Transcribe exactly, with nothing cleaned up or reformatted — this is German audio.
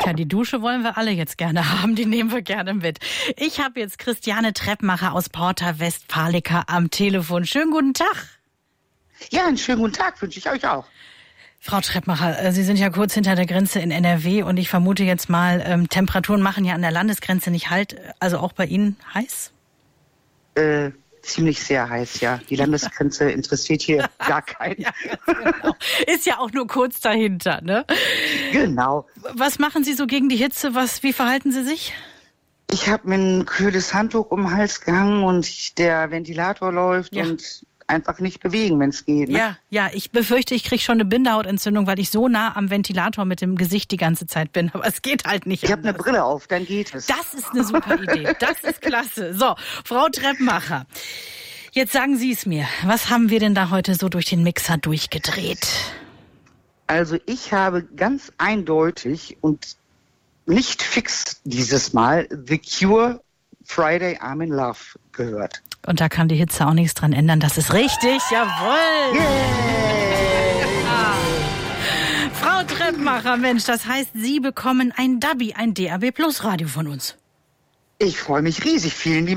Ja, die Dusche wollen wir alle jetzt gerne haben, die nehmen wir gerne mit. Ich habe jetzt Christiane Treppmacher aus Porta Westfalica am Telefon. Schönen guten Tag. Ja, einen schönen guten Tag wünsche ich euch auch. Frau Treppmacher, Sie sind ja kurz hinter der Grenze in N R W und ich vermute jetzt mal, ähm, Temperaturen machen ja an der Landesgrenze nicht halt, also auch bei Ihnen heiß? Äh, ziemlich sehr heiß, ja. Die Landesgrenze interessiert hier gar keinen. Ja, genau. Ist ja auch nur kurz dahinter, ne? Genau. Was machen Sie so gegen die Hitze? Was, wie verhalten Sie sich? Ich habe mir ein kühles Handtuch um den Hals gehangen und der Ventilator läuft Ja. und einfach nicht bewegen, wenn es geht. Ne? Ja, ja, ich befürchte, ich kriege schon eine Bindehautentzündung, weil ich so nah am Ventilator mit dem Gesicht die ganze Zeit bin. Aber es geht halt nicht Ich habe anders. eine Brille auf, dann geht es. Das ist eine super Idee. Das ist klasse. So, Frau Treppmacher, jetzt sagen Sie es mir. Was haben wir denn da heute so durch den Mixer durchgedreht? Also ich habe ganz eindeutig und nicht fix dieses Mal The Cure Friday I'm in Love gehört. Und da kann die Hitze auch nichts dran ändern. Das ist richtig. Jawohl. Yeah. Frau Treppmacher, Mensch, das heißt, Sie bekommen ein Dubby, ein D A B Plus Radio von uns. Ich freue mich riesig. Vielen lieben